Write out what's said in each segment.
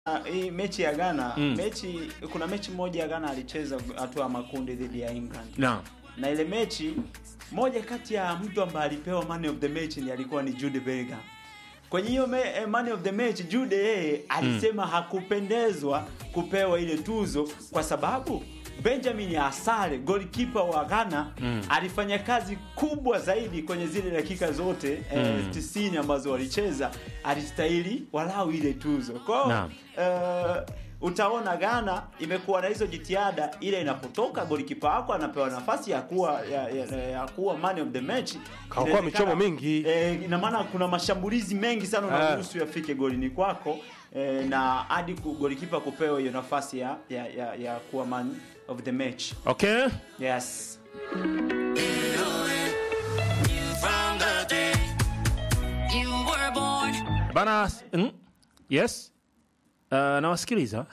Hii mechi ya Ghana, kuna mechi moja ya Ghana alicheza hatua makundi dhidi ya England. Naam. Na ile mechi moja kati ya mtu ambaye alipewa man of the match alikuwa ni Jude Bellingham. Kwenye hiyo man of the match Jude yeye alisema hakupendezwa kupewa ile tuzo kwa sababu Benjamin Asare, goalkeeper wa Ghana, alifanya kazi kubwa zaidi kwenye zile dakika zote 90 ambazo walicheza, alistahili walau ile tuzo. Kwa utaona Ghana imekuwa na hizo jitihada, ile inapotoka goalkeeper wako anapewa nafasi ya kuwa man of the match, kwa michomo mingi, ina maana kuna mashambulizi mengi sana unaruhusu yafike golini kwako, na hadi goalkeeper kupewa hiyo nafasi ya kuwa man of the match. Okay? Yes. Bana, yes. Nawasikiliza.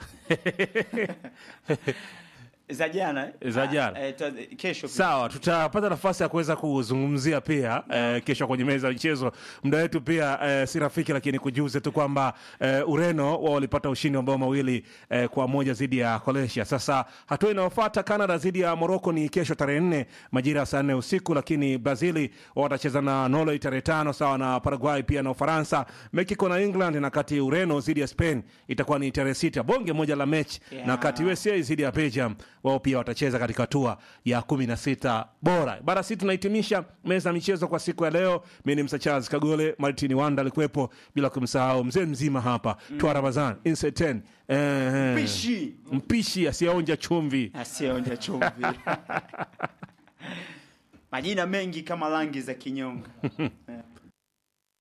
Za jana kesho sawa, tutapata nafasi ya kuweza kuzungumzia pia kesho kwenye meza ya michezo. Muda wetu pia si rafiki, lakini kujuze tu kwamba Ureno wao walipata ushindi wa mabao mawili kwa moja dhidi ya Croatia. Sasa hatua inayofuata Canada dhidi ya Morocco ni kesho tarehe 4 majira ya saa 4 usiku, lakini Brazil wao watacheza na Norway tarehe 5 sawa na Paraguay pia na Ufaransa, Mexico na England, na kati Ureno dhidi ya Spain itakuwa ni tarehe 6, bonge moja la mechi, na kati USA dhidi ya Belgium wao pia watacheza katika hatua ya 16 bora. Bara sisi tunahitimisha meza michezo kwa siku ya leo. Mimi ni Msa Charles Kagole, Martin Wanda alikuwepo, bila kumsahau mzee mzima hapa Twa Ramadhan Inseten, mpishi asiyeonja chumvi. Majina mengi kama rangi za kinyonga.